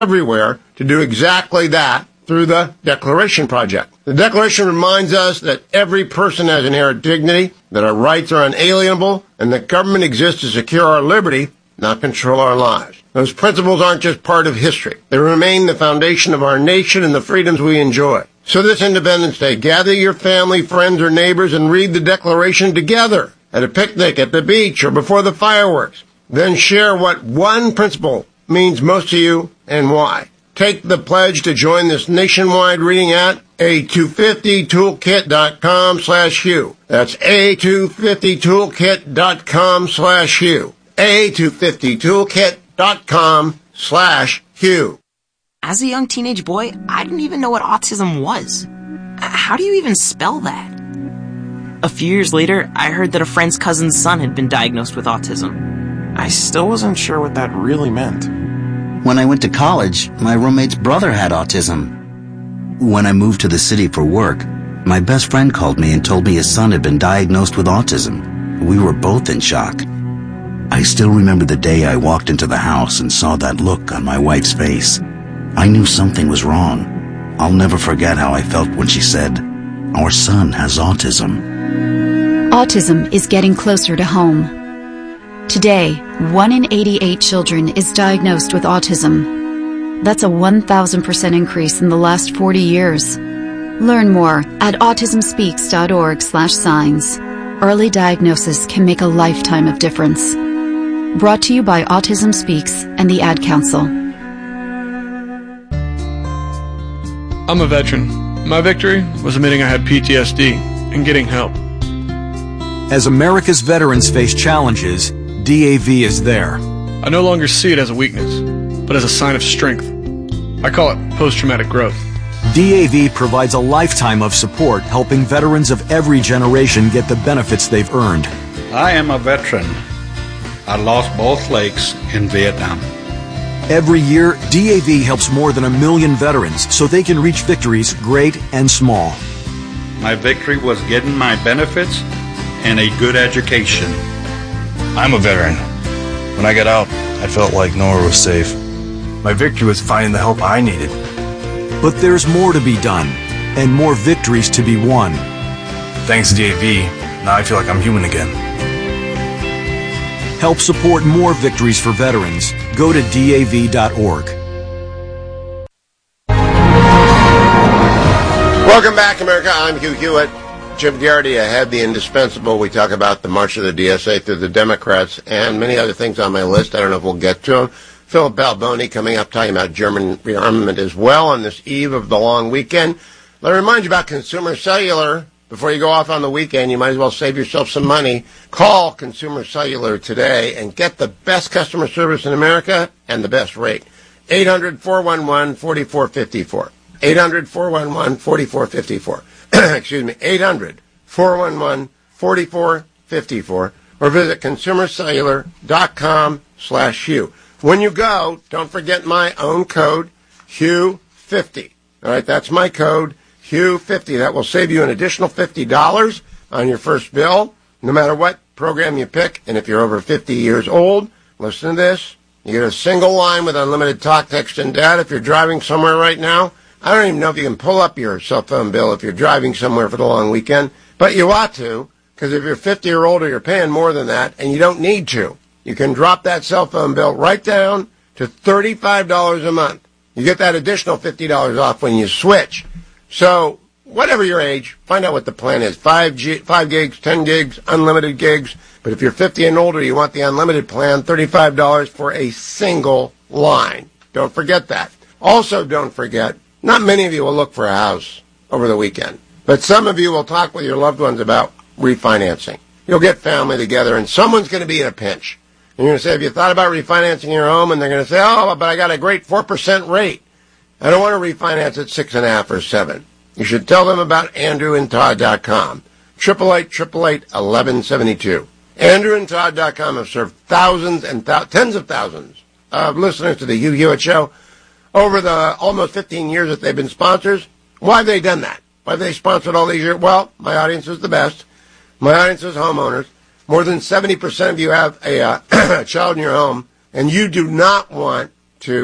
everywhere to do exactly that through the Declaration Project. The Declaration reminds us that every person has inherent dignity, that our rights are unalienable, and that government exists to secure our liberty, not control our lives. Those principles aren't just part of history. They remain the foundation of our nation and the freedoms we enjoy. So this Independence Day, gather your family, friends, or neighbors and read the Declaration together at a picnic, at the beach, or before the fireworks. Then share what one principle means most to you and why. Take the pledge to join this nationwide reading at A250toolkit.com/Hugh. That's A250toolkit.com/Hugh. A250toolkit.com/Hugh. As a young teenage boy, I didn't even know what autism was. How do you even spell that? A few years later, I heard that a friend's cousin's son had been diagnosed with autism. I still wasn't sure what that really meant. When I went to college, my roommate's brother had autism. When I moved to the city for work, my best friend called me and told me his son had been diagnosed with autism. We were both in shock. I still remember the day I walked into the house and saw that look on my wife's face. I knew something was wrong. I'll never forget how I felt when she said, "Our son has autism." Autism is getting closer to home. Today, 1 in 88 children is diagnosed with autism. That's a 1,000% increase in the last 40 years. Learn more at autismspeaks.org/signs. Early diagnosis can make a lifetime of difference. Brought to you by Autism Speaks and the Ad Council. I'm a veteran. My victory was admitting I had PTSD and getting help. As America's veterans face challenges, DAV is there. I no longer see it as a weakness, but as a sign of strength. I call it post-traumatic growth. DAV provides a lifetime of support, helping veterans of every generation get the benefits they've earned. I am a veteran. I lost both legs in Vietnam. Every year, DAV helps more than 1 million veterans so they can reach victories great and small. My victory was getting my benefits and a good education. I'm a veteran. When I got out, I felt like nowhere was safe. My victory was finding the help I needed. But there's more to be done, and more victories to be won. Thanks to DAV, now I feel like I'm human again. Help support more victories for veterans. Go to DAV.org. Welcome back, America. I'm Hugh Hewitt. Jim Garrity ahead, the indispensable. We talk about the march of the DSA through the Democrats and many other things on my list. I don't know if we'll get to them. Philip Balboni coming up talking about German rearmament as well on this eve of the long weekend. Let me remind you about Consumer Cellular. Before you go off on the weekend, you might as well save yourself some money. Call Consumer Cellular today and get the best customer service in America and the best rate. 800-411-4454. 800-411-4454. Excuse me, 800-411-4454. Or visit consumercellular.com/Hugh. When you go, don't forget my own code, Hugh50. All right, that's my code, Hugh50. That will save you an additional $50 on your first bill, no matter what program you pick. And if you're over 50 years old, listen to this. You get a single line with unlimited talk, text, and data if you're driving somewhere right now. I don't even know if you can pull up your cell phone bill if you're driving somewhere for the long weekend, but you ought to, because if you're 50 or older, you're paying more than that, and you don't need to. You can drop that cell phone bill right down to $35 a month. You get that additional $50 off when you switch. So, whatever your age, find out what the plan is. 5 gigs, 10 gigs, unlimited gigs. But if you're 50 and older, you want the unlimited plan, $35 for a single line. Don't forget that. Also, don't forget, not many of you will look for a house over the weekend, but some of you will talk with your loved ones about refinancing. You'll get family together, and someone's going to be in a pinch. And you're going to say, have you thought about refinancing your home? And they're going to say, oh, but I got a great 4% rate. I don't want to refinance at 6.5 or 7. You should tell them about AndrewandTodd.com. 888-888-1172. AndrewandTodd.com have served thousands and tens of thousands of listeners to the Hugh Hewitt Show over the almost 15 years that they've been sponsors. Why have they done that? Why have they sponsored all these years? Well, my audience is the best. My audience is homeowners. More than 70% of you have a child in your home, and you do not want to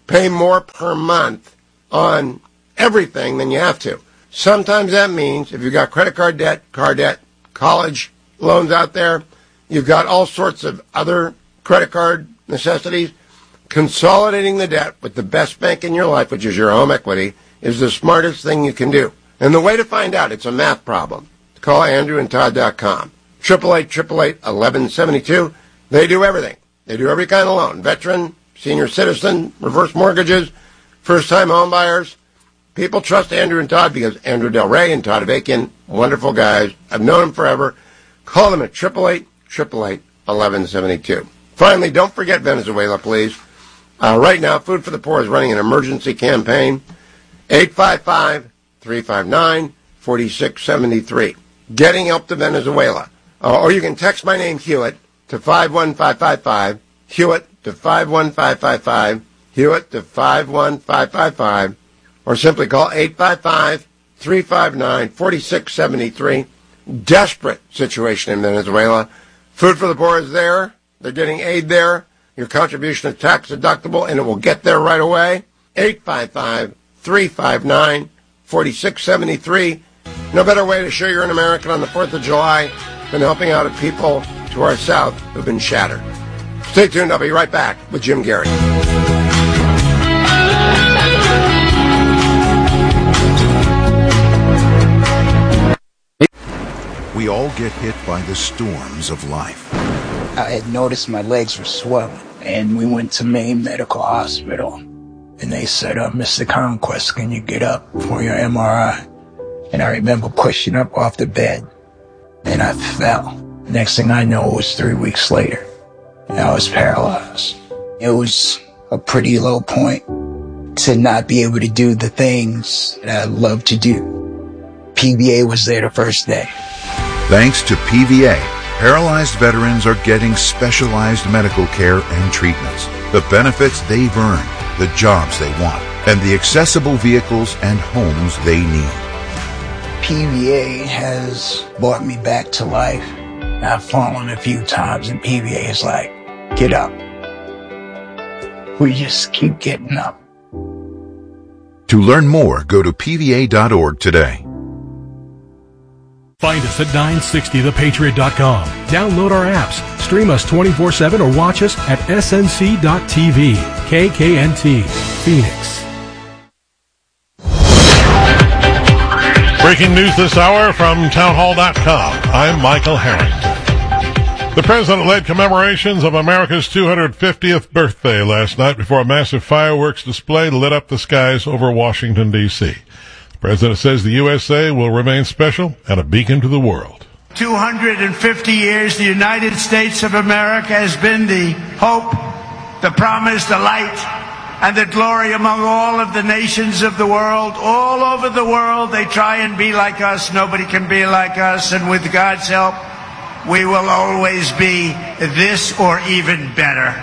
pay more per month on everything than you have to. Sometimes that means if you've got credit card debt, car debt, college loans out there, you've got all sorts of other credit card necessities, consolidating the debt with the best bank in your life, which is your home equity, is the smartest thing you can do. And the way to find out, it's a math problem. Call AndrewandTodd.com. 888-888-1172. They do everything. They do every kind of loan. Veteran, senior citizen, reverse mortgages, first-time home buyers. People trust Andrew and Todd because Andrew Del Rey and Todd Avakian, wonderful guys. I've known them forever. Call them at 888-888-1172. Finally, don't forget Venezuela, please. Right now, Food for the Poor is running an emergency campaign. 855-359-4673. Getting help to Venezuela. Or you can text my name, Hewitt, to 51555. Hewitt to 51555. Hewitt to 51555. Or simply call 855-359-4673. Desperate situation in Venezuela. Food for the Poor is there. They're getting aid there. Your contribution is tax deductible, and it will get there right away. 855-359-4673. No better way to show you're an American on the 4th of July than helping out people to our south who've been shattered. Stay tuned. I'll be right back with Jim Gary. We all get hit by the storms of life. I had noticed my legs were swelling, and we went to Maine Medical Hospital. And they said, Mr. Conquest, can you get up for your MRI? And I remember pushing up off the bed, and I fell. Next thing I know, it was 3 weeks later, and I was paralyzed. It was a pretty low point to not be able to do the things that I love to do. PVA was there the first day. Thanks to PVA, paralyzed veterans are getting specialized medical care and treatments, the benefits they've earned, the jobs they want, and the accessible vehicles and homes they need. PVA has brought me back to life. I've fallen a few times, and PVA is like, get up. We just keep getting up. To learn more, go to pva.org today. Find us at 960thepatriot.com. Download our apps, stream us 24/7, or watch us at snc.tv. KKNT, Phoenix. Breaking news this hour from townhall.com. I'm Michael Harrington. The president led commemorations of America's 250th birthday last night before a massive fireworks display lit up the skies over Washington, D.C. The president says the USA will remain special and a beacon to the world. 250 years, the United States of America has been the hope, the promise, the light, and the glory among all of the nations of the world. All over the world, they try and be like us. Nobody can be like us. And with God's help, we will always be this or even better.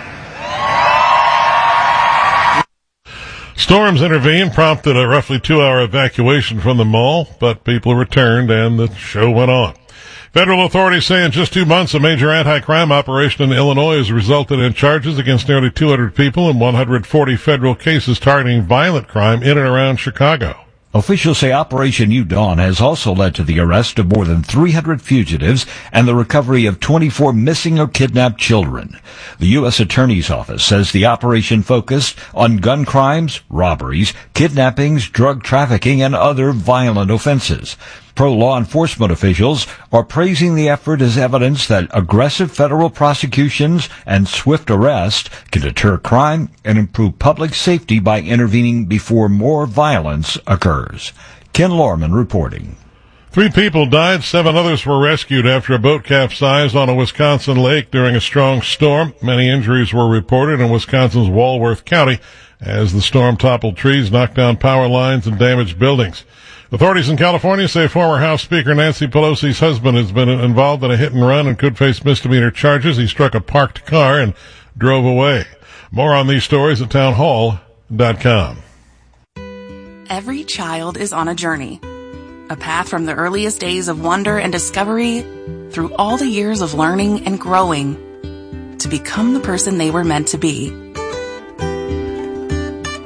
Storms intervened, prompted a roughly 2-hour evacuation from the mall, but people returned and the show went on. Federal authorities say in just 2 months, a major anti-crime operation in Illinois has resulted in charges against nearly 200 people and 140 federal cases targeting violent crime in and around Chicago. Officials say Operation New Dawn has also led to the arrest of more than 300 fugitives and the recovery of 24 missing or kidnapped children. The U.S. Attorney's Office says the operation focused on gun crimes, robberies, kidnappings, drug trafficking, and other violent offenses. Pro-law enforcement officials are praising the effort as evidence that aggressive federal prosecutions and swift arrest can deter crime and improve public safety by intervening before more violence occurs. Ken Lorman reporting. 3 people died, 7 others were rescued after a boat capsized on a Wisconsin lake during a strong storm. Many injuries were reported in Wisconsin's Walworth County as the storm toppled trees, knocked down power lines, and damaged buildings. Authorities in California say former House Speaker Nancy Pelosi's husband has been involved in a hit and run and could face misdemeanor charges. He struck a parked car and drove away. More on these stories at townhall.com. Every child is on a journey. A path from the earliest days of wonder and discovery through all the years of learning and growing to become the person they were meant to be.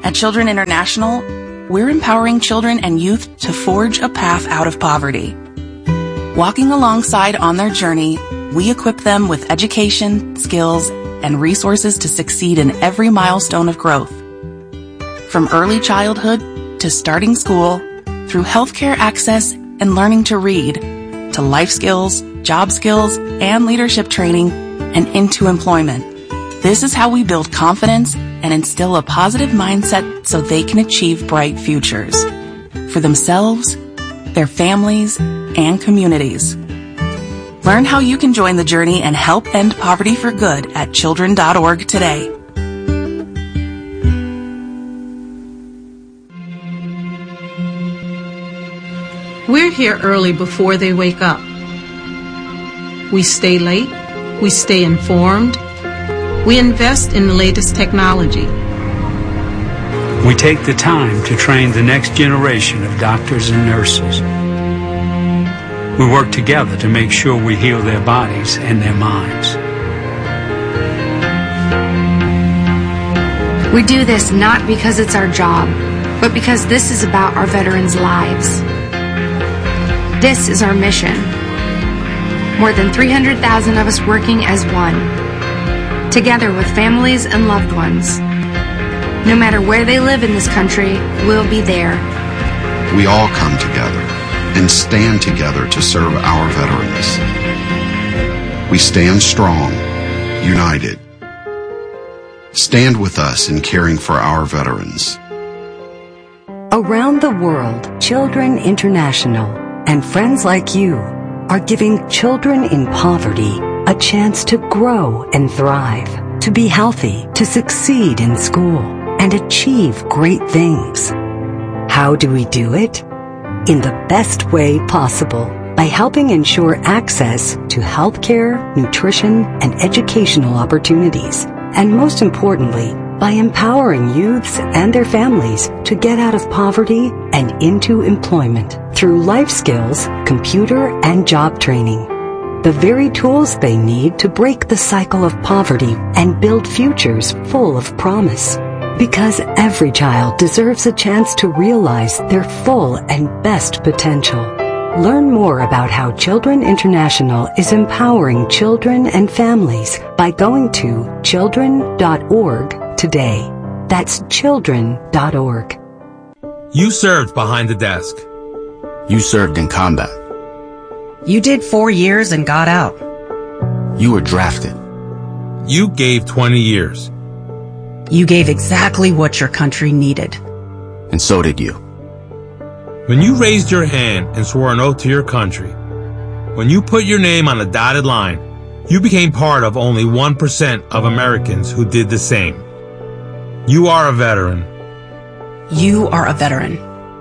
At Children International, we're empowering children and youth to forge a path out of poverty. Walking alongside on their journey, we equip them with education, skills, and resources to succeed in every milestone of growth. From early childhood to starting school, through healthcare access and learning to read, to life skills, job skills, and leadership training, and into employment. This is how we build confidence and instill a positive mindset so they can achieve bright futures for themselves, their families, and communities. Learn how you can join the journey and help end poverty for good at children.org today. We're here early before they wake up. We stay late. We stay informed. We invest in the latest technology. We take the time to train the next generation of doctors and nurses. We work together to make sure we heal their bodies and their minds. We do this not because it's our job, but because this is about our veterans' lives. This is our mission. More than 300,000 of us working as one, together with families and loved ones. No matter where they live in this country, we'll be there. We all come together and stand together to serve our veterans. We stand strong, united. Stand with us in caring for our veterans. Around the world, Children International and friends like you are giving children in poverty a chance to grow and thrive, to be healthy, to succeed in school, and achieve great things. How do we do it? In the best way possible, by helping ensure access to healthcare, nutrition, and educational opportunities, and most importantly, by empowering youths and their families to get out of poverty and into employment through life skills, computer, and job training. The very tools they need to break the cycle of poverty and build futures full of promise. Because every child deserves a chance to realize their full and best potential. Learn more about how Children International is empowering children and families by going to children.org today. That's children.org. You served behind the desk. You served in combat. You did 4 years and got out. You were drafted. You gave 20 years. You gave exactly what your country needed. And so did you. When you raised your hand and swore an oath to your country, when you put your name on a dotted line, you became part of only 1% of Americans who did the same. You are a veteran. You are a veteran.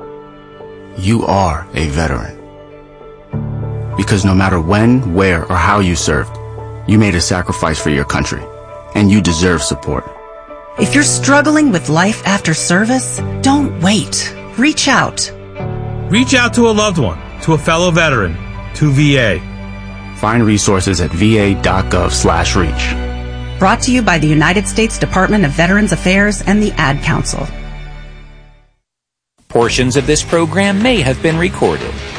You are a veteran. Because no matter when, where, or how you served, you made a sacrifice for your country, and you deserve support. If you're struggling with life after service, don't wait. Reach out. Reach out to a loved one, to a fellow veteran, to VA. Find resources at va.gov/reach. Brought to you by the United States Department of Veterans Affairs and the Ad Council. Portions of this program may have been recorded.